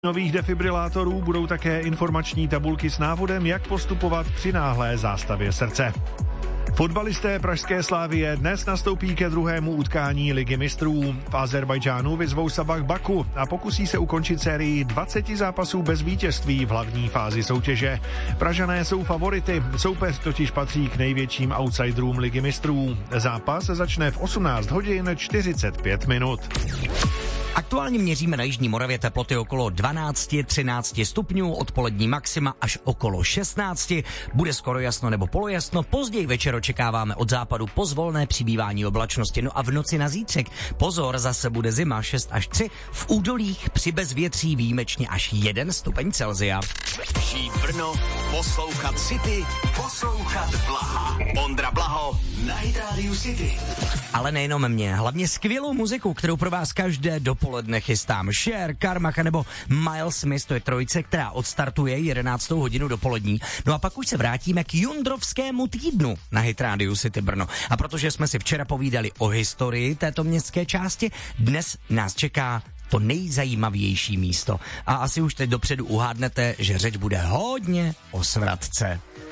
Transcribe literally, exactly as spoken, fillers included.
Nových defibrilátorů budou také informační tabulky s návodem, jak postupovat při náhlé zástavě srdce. Fotbalisté pražské Slavie dnes nastoupí ke druhému utkání Ligy mistrů. V Azerbajdžánu vyzvou Sabah Baku a pokusí se ukončit sérii dvaceti zápasů bez vítězství v hlavní fázi soutěže. Pražané jsou favority, soupeř totiž patří k největším outsiderům Ligy mistrů. Zápas začne v osmnáct hodin čtyřicet pět minut. Aktuálně měříme na jižní Moravě teploty okolo dvanáct třináct stupňů, odpolední maxima až okolo šestnáct, bude skoro jasno nebo polojasno, později večer očekáváme od západu pozvolné přibývání oblačnosti, no a v noci na zítřek pozor, zase bude zima šest až tři, v údolích při bezvětří výjimečně až jeden stupeň Celsia. Žít Brno, poslouchat City, poslouchat Blaha. Ondra Blaho na Hit Radio City. Ale nejenom mě, hlavně skvělou muziku, kterou pro vás každé dopoledne chystám. Cher, Karmacha nebo Miles Smith, to je trojice, která odstartuje jedenáctou hodinu dopolední. No a pak už se vrátíme k Jundrovskému týdnu na Hit Radio City Brno. A protože jsme si včera povídali o historii této městské části, dnes nás čeká to nejzajímavější místo. A asi už teď dopředu uhádnete, že řeč bude hodně o svratce.